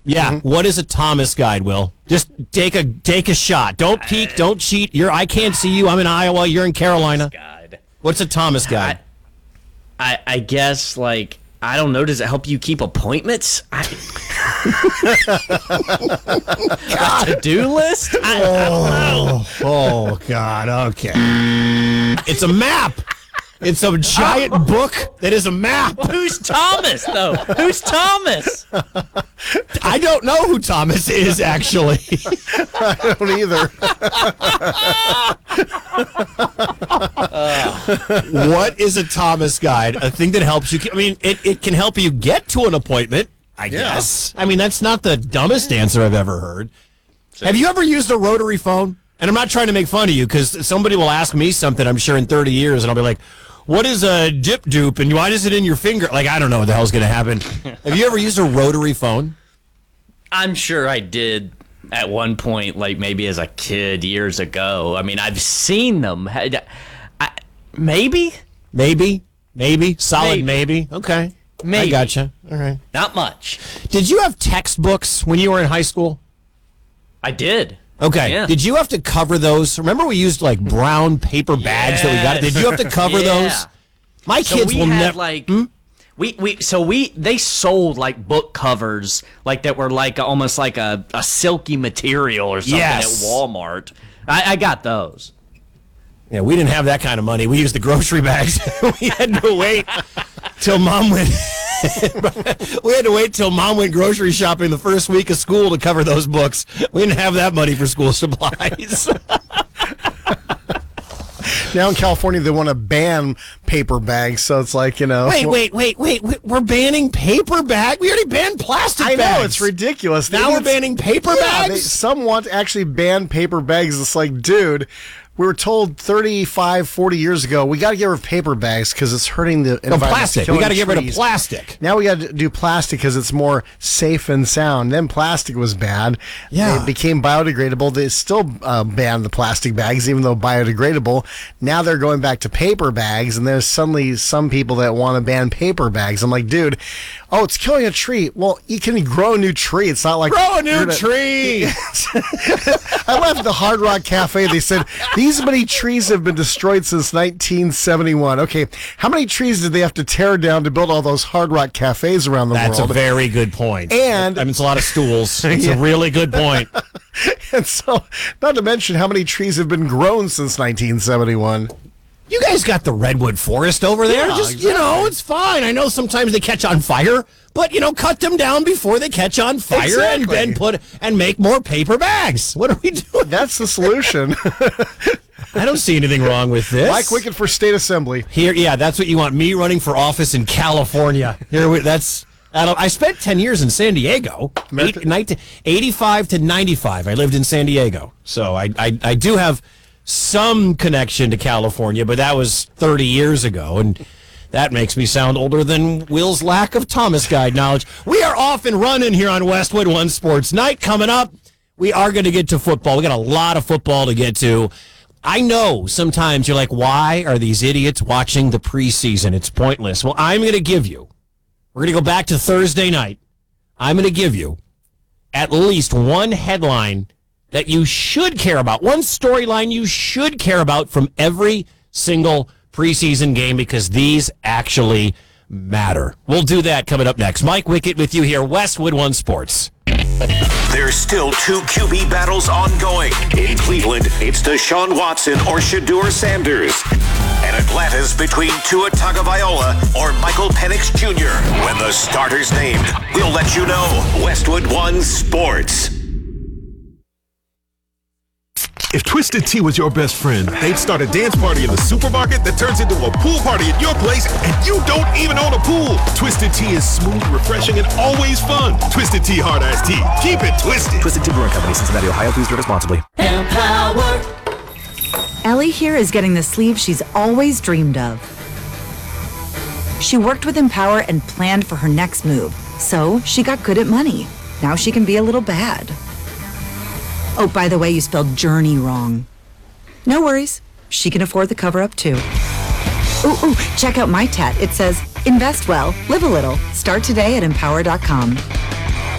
Yeah. What is a Thomas guide, Will? Just take a shot. Don't peek. Don't cheat. I can't see you. I'm in Iowa. You're in Carolina. Guide. What's a Thomas guide? I guess, like, I don't know. Does it help you keep appointments? A to-do list? I don't know. Oh, God. Okay. It's a map. It's a giant book that is a map. Who's Thomas, though? Who's Thomas? I don't know who Thomas is, actually. I don't either. What is a Thomas guide? A thing that helps you. I mean, it can help you get to an appointment, I guess. I mean, that's not the dumbest answer I've ever heard. Have you ever used a rotary phone? And I'm not trying to make fun of you, because somebody will ask me something, I'm sure, in 30 years, and I'll be like, what is a dip dupe, and why is it in your finger? Like, I don't know what the hell's going to happen. Have you ever used a rotary phone? I'm sure I did at one point, like maybe as a kid years ago. I mean, I've seen them. Maybe? Solid maybe. Okay. Maybe. I gotcha. All right. Not much. Did you have textbooks when you were in high school? I did. Okay. Yeah. Did you have to cover those? Remember we used like brown paper bags that we got? Did you have to cover those? My kids will never. Like, they sold like book covers like that were like almost like a silky material or something at Walmart. I got those. Yeah, we didn't have that kind of money. We used the grocery bags. We had to wait till Mom went. We had to wait till Mom went grocery shopping the first week of school to cover those books. We didn't have that money for school supplies. Now in California, they want to ban paper bags, so it's like, you know. Wait. We're banning paper bags? We already banned plastic bags. I know, it's ridiculous. Now we're banning paper bags? Some want to actually ban paper bags. It's like, dude, we were told 35, 40 years ago, we got to get rid of paper bags because it's hurting the environment. Plastic. We got to get rid of plastic. Now we got to do plastic because it's more safe and sound. Then plastic was bad. Yeah. It became biodegradable. They still banned the plastic bags, even though biodegradable. Now they're going back to paper bags, and there's suddenly some people that want to ban paper bags. I'm like, dude, it's killing a tree. Well, you can grow a new tree. It's not like... Grow a new tree! I left the Hard Rock Cafe. They said, these many trees have been destroyed since 1971. Okay, how many trees did they have to tear down to build all those Hard Rock Cafes around the world? That's a very good point. And... I mean, it's a lot of stools. It's a really good point. And so, not to mention how many trees have been grown since 1971. You guys got the redwood forest over there. Yeah, Just, exactly. it's fine. I know sometimes they catch on fire, but, cut them down before they catch on fire Exactly. and then make more paper bags. What are we doing? That's the solution. I don't see anything wrong with this. Mike Wickett for State Assembly. Here, that's what you want. Me running for office in California. I spent 10 years in San Diego, 85 to 95. I lived in San Diego. So I do have some connection to California, but that was 30 years ago, and that makes me sound older than Will's lack of Thomas Guide knowledge. We are off and running here on Westwood One Sports Night. Coming up, we are going to get to football. We got a lot of football to get to. I know sometimes you're like, why are these idiots watching the preseason? It's pointless. Well, I'm going to give you, we're going to go back to Thursday night. I'm going to give you at least one headline that you should care about, one storyline you should care about from every single preseason game, because these actually matter. We'll do that coming up next. Mike Wickett with you here, Westwood One Sports. There's still two QB battles ongoing. In Cleveland, it's Deshaun Watson or Shedeur Sanders. And Atlanta's between Tua Tagovailoa or Michael Penix Jr. When the starter's named, we'll let you know. Westwood One Sports. If Twisted Tea was your best friend, they'd start a dance party in the supermarket that turns into a pool party at your place, and you don't even own a pool. Twisted Tea is smooth, refreshing, and always fun. Twisted Tea Hard Iced Tea. Keep it twisted. Twisted Tea Brewing Company, Cincinnati, Ohio. Please drink responsibly. Empower. Ellie here is getting the sleeve she's always dreamed of. She worked with Empower and planned for her next move, so she got good at money. Now she can be a little bad. Oh, by the way, you spelled journey wrong. No worries. She can afford the cover-up, too. Ooh, check out my tat. It says, invest well, live a little. Start today at Empower.com.